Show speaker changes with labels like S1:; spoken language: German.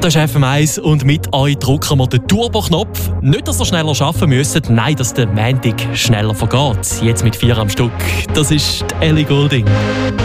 S1: das ist FM1 und mit euch drücken wir den Turbo-Knopf. Nicht, dass ihr schneller arbeiten müsst, nein, dass der Montag schneller vergeht. Jetzt mit 4 am Stück. Das ist Ellie Goulding.